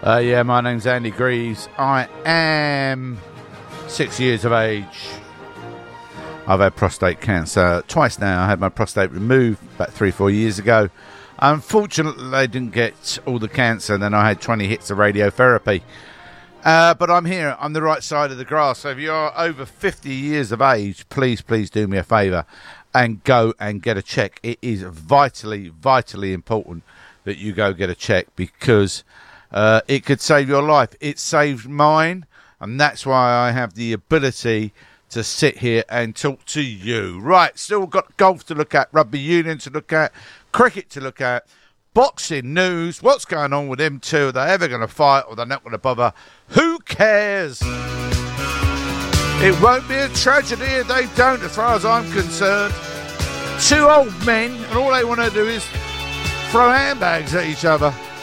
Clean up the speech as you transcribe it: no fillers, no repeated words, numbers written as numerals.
Yeah, my name's Andy Greaves. I am 6 years of age. I've had prostate cancer twice now. I had my prostate removed about 3-4 years ago. Unfortunately, I didn't get all the cancer, and then I had 20 hits of radiotherapy. But I'm here. I'm the right side of the grass. So if you're over 50 years of age, please do me a favour and go and get a check. It is vitally important that you go get a check, because it could save your life. It saved mine, and that's why I have the ability to sit here and talk to you. Right, still got golf to look at, rugby union to look at, cricket to look at, boxing news. What's going on with them two? Are they ever going to fight, or they're not going to bother? Who cares? It won't be a tragedy if they don't, as far as I'm concerned. Two old men, and all they want to do is throw handbags at each other.